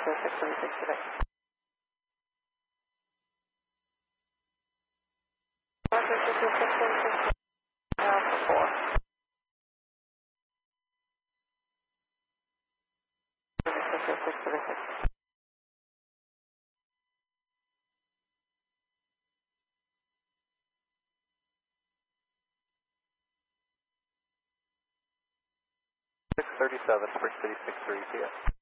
636 today. 636 now for 4. 636. 637, Spring City 630 PS.